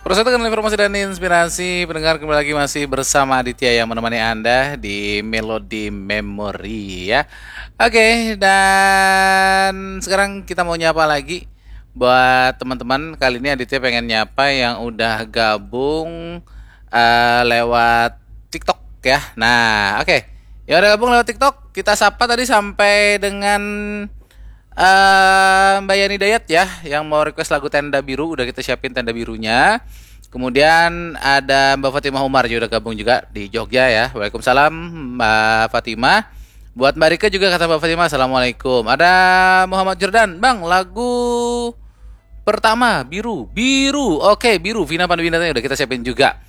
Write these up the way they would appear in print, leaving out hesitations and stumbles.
Proses dengan informasi dan inspirasi pendengar kembali lagi masih bersama Aditya yang menemani Anda di Melodi Memory ya. Oke, dan sekarang kita mau nyapa lagi buat teman-teman. Kali ini Aditya pengen nyapa yang udah gabung lewat TikTok ya. Nah, oke. Yang udah gabung lewat TikTok, kita sapa tadi sampai dengan Mbak Yani Dayat ya, yang mau request lagu Tenda Biru, udah kita siapin tenda birunya. Kemudian ada Mbak Fatimah Umar juga udah gabung juga di Jogja ya. Waalaikumsalam Mbak Fatimah. Buat Mbak Rika juga kata Mbak Fatimah, Assalamualaikum. Ada Muhammad Jordan, Bang, lagu pertama Biru, Biru. Oke, Biru. Vina Panduwinata udah kita siapin juga.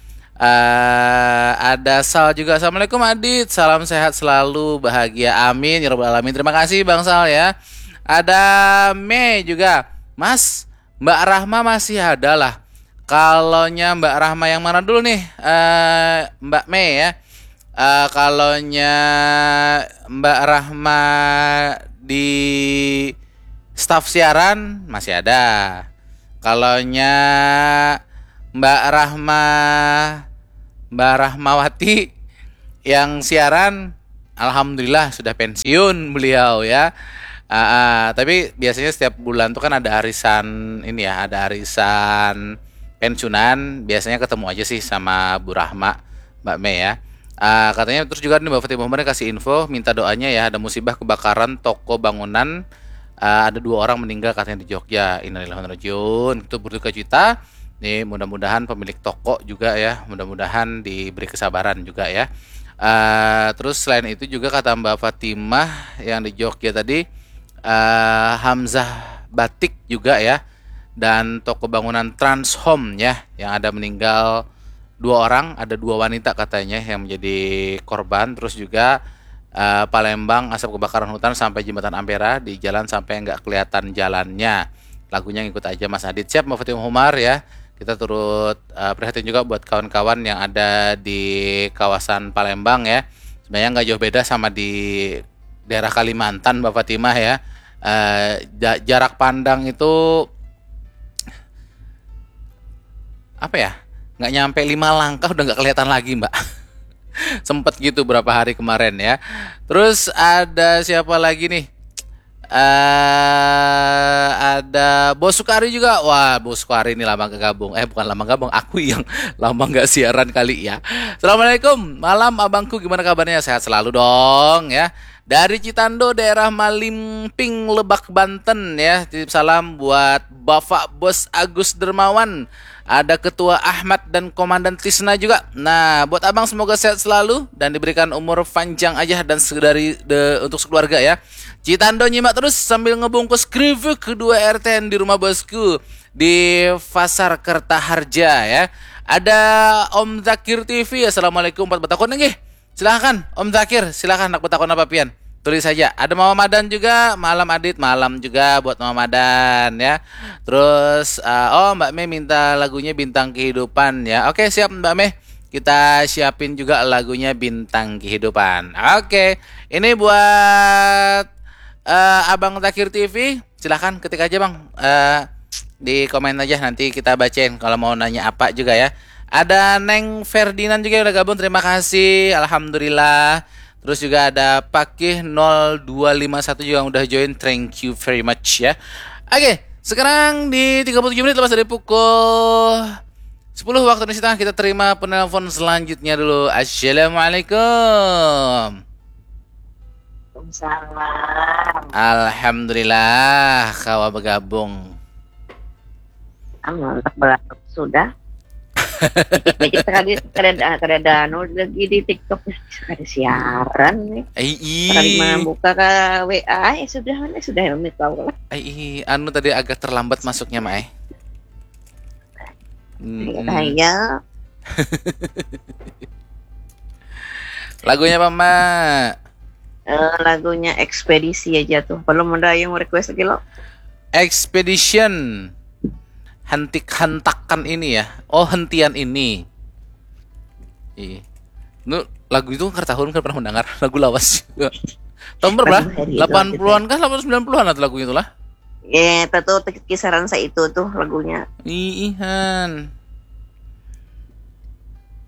Ada Sal juga, Assalamualaikum Adit, salam sehat selalu, bahagia, amin ya rabbal alamin. Terima kasih Bang Sal ya. Ada Mei juga, Mas, Mbak Rahma masih ada lah. Kalonya Mbak Rahma yang mana dulu nih? Mbak Mei ya. Kalonya Mbak Rahma di staf siaran masih ada. Kalonya Mbak Rahma, Mbak Rahmawati yang siaran, alhamdulillah sudah pensiun beliau ya. Tapi biasanya setiap bulan tuh kan ada arisan ini ya, ada arisan pensiunan. Biasanya ketemu aja sih sama Bu Rahma, Mbak Mei ya. Katanya terus juga nih Mbak Fatimah Umar kasih info, minta doanya ya, ada musibah kebakaran toko bangunan, ada 2 orang meninggal katanya di Jogja. Innalillahi wa inna ilaihi raji'un. Itu berduka cita. Nih mudah-mudahan pemilik toko juga ya, mudah-mudahan diberi kesabaran juga ya. Terus selain itu juga kata Mbak Fatimah yang di Jogja tadi, Hamzah Batik juga ya, dan toko bangunan Trans Home ya, yang ada meninggal 2 orang, ada 2 wanita katanya yang menjadi korban. Terus juga Palembang asap kebakaran hutan sampai jembatan Ampera di jalan sampai nggak kelihatan jalannya. Lagunya ngikut aja Mas Adit. Siap Mbak Fatimah Umar ya. Kita turut prihatin juga buat kawan-kawan yang ada di kawasan Palembang ya. Sebenarnya nggak jauh beda sama di daerah Kalimantan Mbak Fatimah ya. Jarak pandang itu apa ya, nggak nyampe 5 langkah udah nggak kelihatan lagi Mbak. Sempet gitu berapa hari kemarin ya. Terus ada siapa lagi nih? Ada Bos Sukari juga. Wah, Bos Sukari ini lama gak gabung. Bukan lama gabung, aku yang lama gak siaran kali ya. Assalamualaikum, malam abangku, gimana kabarnya? Sehat selalu dong ya. Dari Citando, daerah Malimping, Lebak, Banten ya. Titip salam buat Bapak Bos Agus Dermawan. Ada Ketua Ahmad dan Komandan Tisna juga. Nah, buat abang semoga sehat selalu dan diberikan umur panjang aja dan untuk sekeluarga ya. Citando nyimak terus sambil ngebungkus keripik kedua RTN di rumah bosku di Pasar Kertaharja ya. Ada Om Zakir TV. Assalamualaikum Pak Betakon nggih. Silakan Om Zakir, silakan nak betakon apa pian. Tulis saja. Ada Mama Madan juga, malam Adit, malam juga buat Mama Madan ya. Terus Mbak Mei minta lagunya Bintang Kehidupan ya. Oke, siap Mbak Mei. Kita siapin juga lagunya Bintang Kehidupan. Oke. Ini buat Abang Zakir TV. Silahkan ketik aja Bang. Di komen aja nanti kita bacain kalau mau nanya apa juga ya. Ada Neng Ferdinand juga yang udah gabung, terima kasih, alhamdulillah. Terus juga ada Pakih 0251 juga yang udah join, thank you very much ya. Oke, sekarang di 37 menit lepas dari pukul 10 waktu Indonesia Tengah, kita terima penelpon selanjutnya dulu. Assalamualaikum. Waalaikumsalam. Alhamdulillah, kawa bergabung. Mantap banget sudah. Dikit-dikit kada lagi di TikTok ada siaran nih. Kali membuka ke WA sudah menit tahu lah. Anu tadi agak terlambat masuknya Mae. Saya lagunya apa Mbak? Lagunya Ekspedisi aja tuh. Belum ada yang request lagi lo. Expedition. Hentakan ini ya. Oh, hentian ini. Lagu itu tahun kan pernah mendengar lagu lawas juga. Tahun berapa? 80-an kan, 90-an atau lagu itulah. Ya, tentu kisaran saya itu tuh lagunya. Ihan.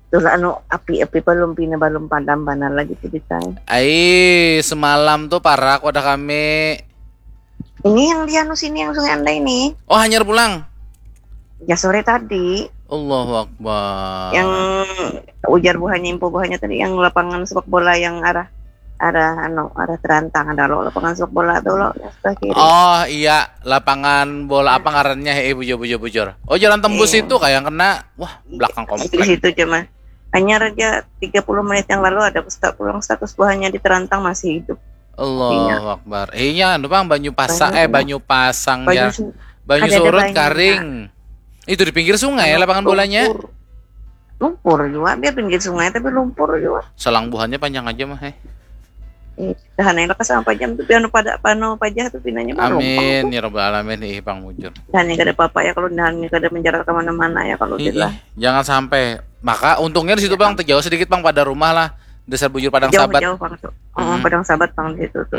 Tuh api belum padam banar lagi ceritanya. Semalam tuh parah kok ada kami. Ini yang di sini yang Sungai Anda ini. Oh, hanyar pulang. Ya sore tadi. Allahu Akbar. Yang ujar info buahnya tadi yang lapangan sepak bola yang arah Terantang, ada lo lapangan sepak bola tuh lo yang sebelah kiri. Oh iya, lapangan bola apa ngarannya bujur. Oh, jalan tembus itu kayak kena. Wah, belakang komplek. Di situ cuma hanya aja 30 menit yang lalu ada status buahnya di Terantang masih hidup. Allahu Akbar. Iya, Bang, Banyu Pasang ya. Banyu surut kering. Itu di pinggir sungai ya lapangan bolanya. Lumpur juga, dia pinggir sungai tapi lumpur juga. Selang buahnya panjang aja mah. Tahan lekas sama jam tuh piano pajah tuh pinanya baru. Amin ya rabbal alamin Bang Mujur. Dan ini kada apa-apa ya kalau dahannya kada menjalar ke mana-mana ya kalau tidak. Jangan sampai. Maka untungnya di situ Bang terjauh sedikit Bang pada rumah lah. Desa Bujur Padang Sahabat. Jauh Bang tuh. Padang Sahabat Bang di situ tuh.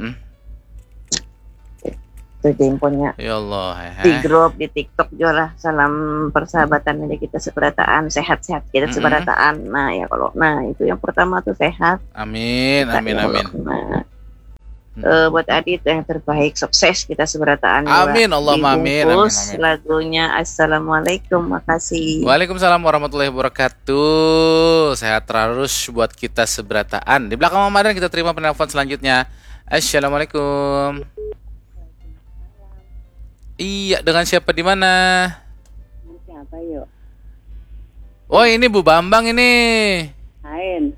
Itu infonya. Ya Allah. Di grup di TikTok juga lah salam persahabatan dari kita seberataan sehat-sehat kita seberataan. Nah ya kalau itu yang pertama tuh sehat. Amin. Nah, buat Adit yang terbaik sukses kita seberataan. Amin Allahumma amin. Lagunya Assalamualaikum, makasih. Waalaikumsalam warahmatullahi wabarakatuh. Sehat terus buat kita seberataan. Di belakang Ramadan kita terima penelpon selanjutnya. Assalamualaikum. Iya, dengan siapa di mana? Siapa yuk? Oh, ini Bu Bambang ini. Lain.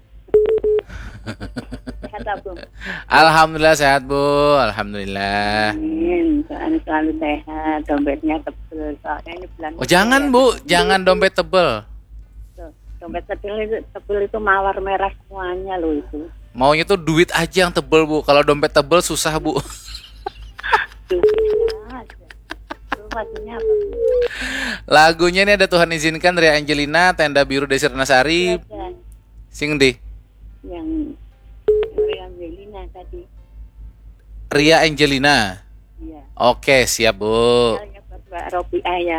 Sehat Bu. Alhamdulillah sehat Bu, alhamdulillah. Amin. Selalu sehat, dompetnya tebel. Soalnya ini bulan. Oh jangan Bu, jangan dompet tebel. Dompet tebel itu mawar merah semuanya loh itu. Maunya tuh duit aja yang tebel Bu. Kalau dompet tebel susah Bu. Lagunya ini ada Tuhan Izinkan Ria Angelina, Tenda Biru Desi Renasari. Sing di. Yang Ria Angelina tadi. Ria Angelina. Iya. Oke, siap Bu. Mbak Robiah ya.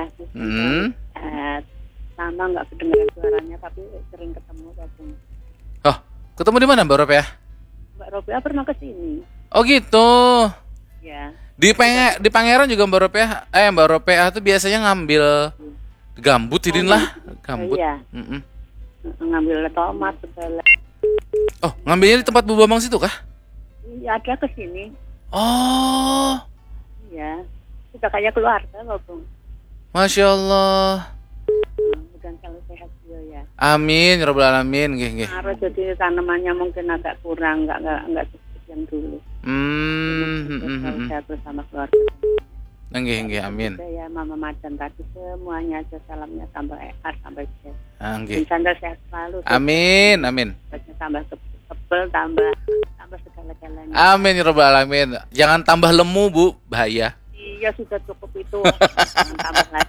Sama nggak kedengaran suaranya tapi sering ketemu Bang. Oh, ketemu di mana Mbak Robiah? Mbak Robiah pernah ke sini. Oh gitu. Ya. Di Pangeran juga Mbak Ropeah tuh biasanya ngambil gambut lah, gambut. Iya. Ngambil tomat segala. Oh, ngambilnya di tempat Bu Bambang situ kah? Iya, ada ke sini. Oh. Iya. Sudah kayak keluarga loh, Bang. Masya Allah. Bukan selalu sehat juga ya. Amin, ya rabbal alamin, nggih. Harus jadi tanamannya mungkin agak kurang, enggak seperti yang dulu. Sehat bersama keluarga. Nggih, amin. Ya Mama Macan tadi semuanya aja salamnya tambah sampai sehat. Nggih. Insya sehat selalu. Amin. Tambah tebel, tambah segala-galanya. Amin ya rabbal alamin. Jangan tambah lemu Bu, bahaya. Iya sudah cukup itu. Jangan tambah lagi.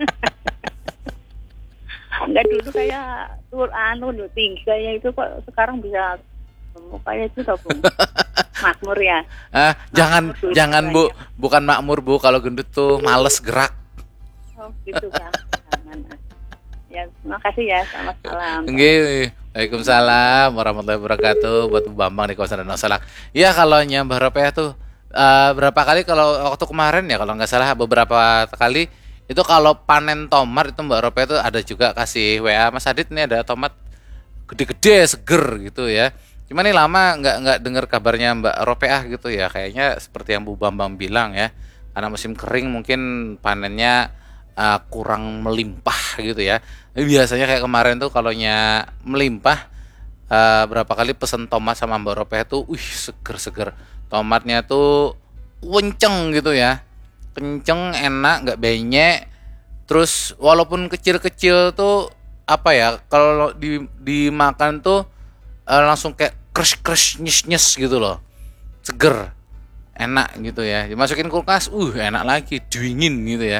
Enggak dulu kayak tinggi kayak itu kok sekarang bisa kayak itu toh Bung. Makmur ya. Jangan Bu, bukan makmur Bu, kalau gendut tuh males gerak. Oh gitu Kang. Ya, terima kasih ya, selamat malam. Nggih. Waalaikumsalam warahmatullahi wabarakatuh buat Bu Bambang di kawasan Danau Salak. Iya, kalau Mbah Ropeah tuh berapa kali kalau waktu kemarin ya kalau nggak salah beberapa kali itu kalau panen tomat itu Mbak Ropeah tuh ada juga kasih WA Mas Adit nih ada tomat gede-gede seger gitu ya. Cuma nih lama nggak dengar kabarnya Mbak Ropeah gitu ya. Kayaknya seperti yang Bu Bambang bilang ya. Karena musim kering mungkin panennya kurang melimpah gitu ya. Biasanya kayak kemarin tuh kalau melimpah berapa kali pesen tomat sama Mbak Ropeah tuh seger-seger. Tomatnya tuh kenceng gitu ya. Kenceng, enak, nggak benyek. Terus walaupun kecil-kecil tuh apa ya kalau dimakan tuh langsung kayak crush nyes gitu loh, seger, enak gitu ya. Dimasukin kulkas, enak lagi, dingin gitu ya.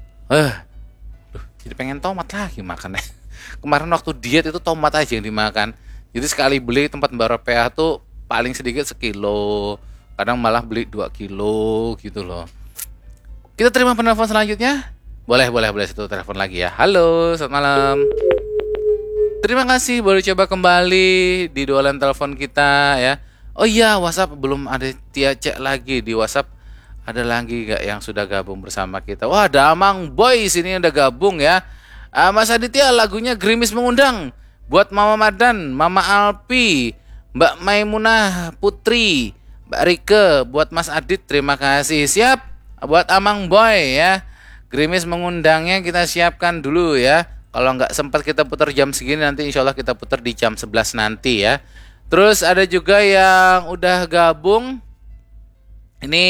Jadi pengen tomat lagi makannya. Kemarin waktu diet itu tomat aja yang dimakan. Jadi sekali beli tempat Mbak Ropeah tuh paling sedikit sekilo, kadang malah beli 2 kilo gitu loh. Kita terima penelpon selanjutnya. Boleh satu telepon lagi ya. Halo, selamat malam. Terima kasih baru coba kembali di dua line telepon kita ya. Oh iya, WhatsApp belum ada, Tia cek lagi di WhatsApp ada lagi gak yang sudah gabung bersama kita. Wah, ada Amang Boys ini udah gabung ya. Mas Aditya lagunya Gerimis Mengundang buat Mama Madan, Mama Alpi, Mbak Maimunah Putri, Mbak Rike, buat Mas Adit terima kasih. Siap buat Amang Boy ya. Gerimis Mengundangnya kita siapkan dulu ya. Kalau nggak sempat kita putar jam segini, nanti insya Allah kita putar di jam 11 nanti ya. Terus ada juga yang udah gabung. Ini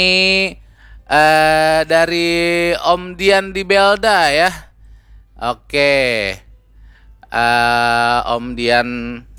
dari Om Dian di Belda ya. Oke. Om Dian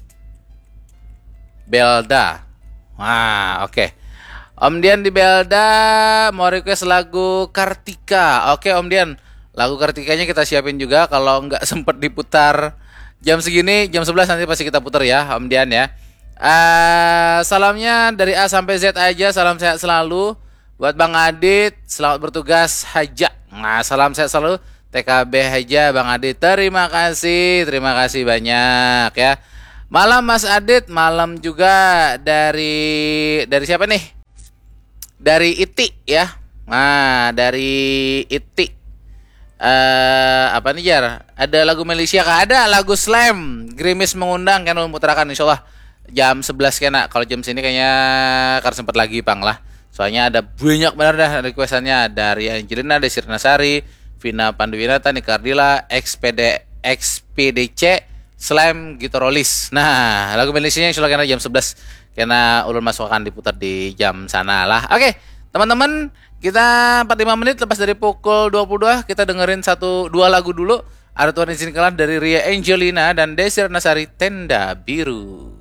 Belda. Wah, oke. Om Dian di Belda mau request lagu Kartika. Oke Om Dian, lagu Kartikanya kita siapin juga. Kalau nggak sempet diputar jam segini, jam 11 nanti pasti kita putar ya Om Dian ya. Salamnya dari A sampai Z aja. Salam sehat selalu buat Bang Adit, selamat bertugas Haja. Nah, salam sehat selalu TKB Haja Bang Adit. Terima kasih banyak ya. Malam Mas Adit, malam juga dari siapa nih? Dari Iti ya. Nah, dari Iti. Apa nih Jar? Ada lagu Malaysia kah? Ada lagu Slam, Gerimis Mengundang kan memutarkan insyaallah jam 11 kena. Kalau jam sini kayaknya kan sempat lagi Pang lah. Soalnya ada banyak benar dah requestannya dari Angelina, Desi Nasari, Vina Panduwinata, Nikardila, XPDC, Slam, Gitarolis. Nah, lagu Malaysia insyaallah kena jam 11 karena ulun masuk akan diputar di jam sana lah. Oke, teman-teman, kita 45 menit lepas dari pukul 22, kita dengerin 1-2 lagu dulu. Ada Tuhan Izin Kalah dari Ria Angelina dan Desi Nasari, Tenda Biru.